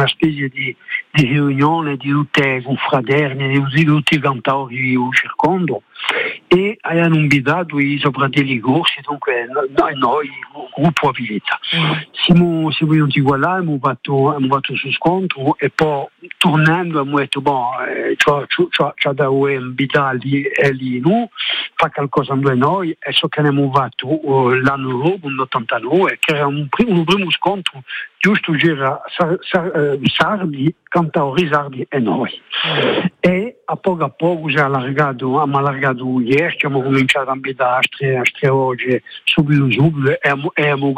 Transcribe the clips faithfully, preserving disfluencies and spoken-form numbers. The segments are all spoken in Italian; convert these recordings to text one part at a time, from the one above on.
una specie di, di riunione di tutte le confraternie, di tutti i cantatori che circondo, e hanno invitato i sopratelli corsi, dunque noi, noi gruppo a Villetta. Siamo, siamo venuti qua là, abbiamo fatto, abbiamo fatto su scontro e poi tornando abbiamo detto, boh, eh, c'è da invitare lì e lì noi, fa qualcosa noi noi, e so che abbiamo fatto uh, l'anno dopo, nell'ottantanove, che era un, prim- un primo scontro giusto c'era Sar- Sar- uh, Sardi, cantatori sardi e noi. E a poco a poco si è allargato, abbiamo allargato ieri, che abbiamo cominciato a invitare a tre oggi subito subito e abbiamo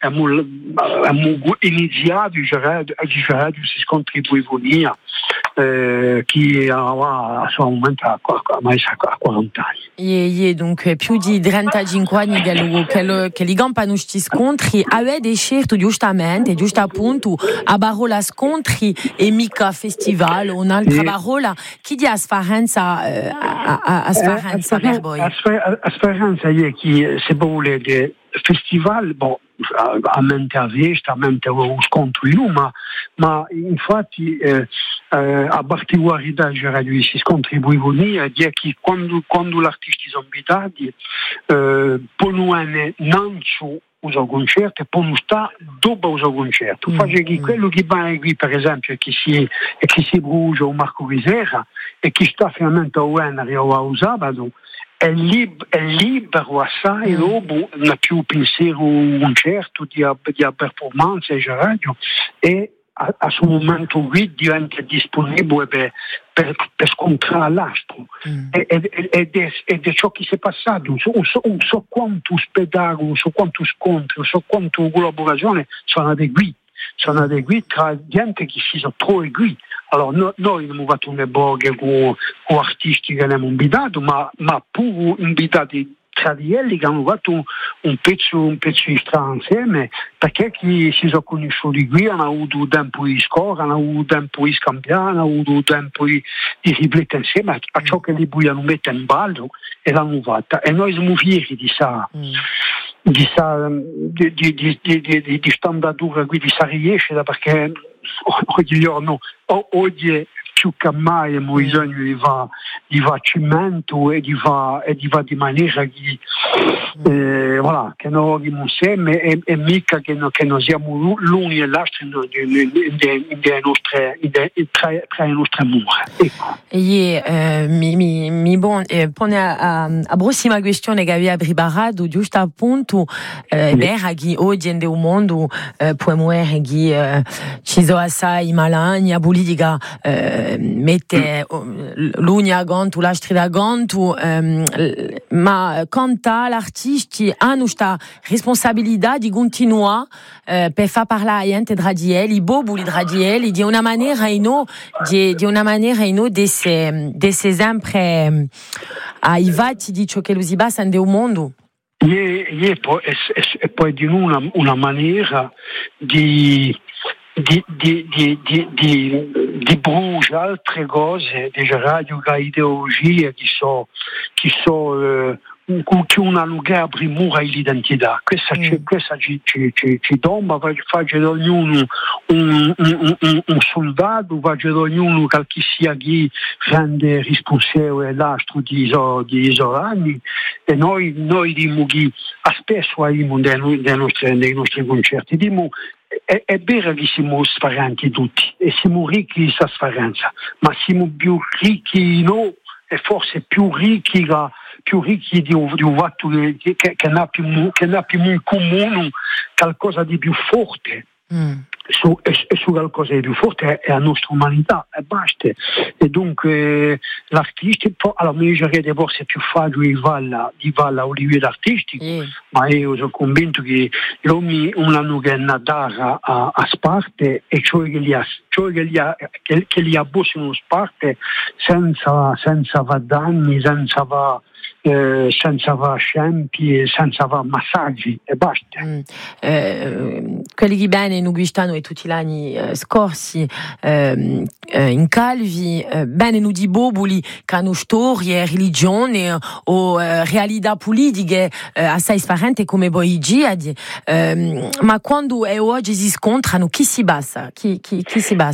iniziato a girare questi scontri di polifonia eh, che a, a suo momento a, a, a quaranta anni. E, e donc più di trentacinque anni che, lo, che, lo, che li campano questi scontri, avete scelto giustamente, giusto appunto, a Barola scontri e mica festival, un'altra Barola, chi dia sfarenza a, a, a sfarenza per voi? A sfarenza è che se vuole del festival, boh, a mente a vista, a mente lo scontro in ma, ma infatti eh, eh, a particolarità di questi scontri buivoni è che quando, quando gli artisti sono invitati eh, pongono nancio uso concerto e poi non sta dopo uso concerto. Mm. Faccio che quello che va qui per esempio è che si, è che si brucia un Marco Visera e che sta finalmente a Uenari o a sabato è, lib- è libero assai mm. dopo non ha più pensiero un concerto di, di performance e radio e a, a suo momento qui diventa disponibile per, per, per scontrare l'astro mm. ed, ed, è, ed è ciò che si è passato. So, so, so quanto spettacolo, so quanto scontro, so quanto collaborazione sono andate qui, sono andate qui tra gente che si sono trovati qui. Allora no, noi abbiamo fatto un borghe con, con artisti che abbiamo invitato, ma, ma pure invitati tra di quelli che hanno fatto un, un pezzo un pezzo di strano insieme, perché chi si sono conosciuti qui hanno avuto tempo di scorrere, hanno avuto tempo di scambiare, hanno avuto tempo di, di riflettere insieme a, a ciò che li vogliono mettere in ballo e l'hanno fatta. E noi siamo fieri di sa mm. di sa di, di, di, di, di, di standatura qui di sa riescita, perché oggigiorno oggi più che mai abbiamo bisogno di fare di fa cimento e di fare e di fa di maniera che eh, voilà, che noi lavoriamo insieme e, e mica che, no, che non siamo l'uni e l'altro nelle nostre tra, tra le nostre mura. Ecco. E eh, mi, mi, mi bon, eh, pone a, a prossima questione che aveva preparato giusto appunto eh, è vera che oggi nel mondo eh, può essere che eh, ci sono assai malanni, la politica eh, mette l'uni a ganto, l'altro a ganto, ehm, ma canta l'artisti hanno questa responsabilità di continuare eh, per far parlare gente tra di elli, bobo tra di elli, di una maniera in no, di, di una maniera in no, di se, di se sempre ai vati di ciò che lo si basa nel mondo. E, e, poi, e, e poi di una, una maniera di di di di di di, di bruciare altre cose, di radio, ideologie che so che so eh, che una lunga primura l'identità. Questa, mm. ci, questa ci, ci, ci, ci tomba, faccio da ognuno un, un, un, un soldato, faccio da ognuno che sia chi rende responsabile l'astro di Isorani e noi noi diciamo che spesso abbiamo dei, dei, nostri, dei nostri concerti, diciamo È, è vero che siamo sfaranti tutti e siamo ricchi di questa sfaranza, ma siamo più ricchi no, e forse più ricchi da, più ricchi di un, di un fatto che, che, che non ha più che non ha più in comune qualcosa di più forte. Mm. Su, e, e su qualcosa di più forte è la nostra umanità e basta. E dunque l'artista, allora mi dice forse è più facile di valla di valla a livello artistico, mm. ma io sono convinto che l'uomo un anno che è nato a, a Sparte e cioè che li ha cioè che li ha che, che li ha bossino Sparte senza senza va danni, senza va Eh, senza fare scempi, senza fare massaggi e basta. Mm. Eh, quelli che bene non guistano e tutti gli anni eh, scorsi eh, eh, in Calvi, eh, bene non di bobuli che hanno storie, religione o eh, realtà politiche eh, assai sfarente come voi Giadi, eh, ma quando e oggi si scontrano chi si basa? Chi, chi, chi si basa?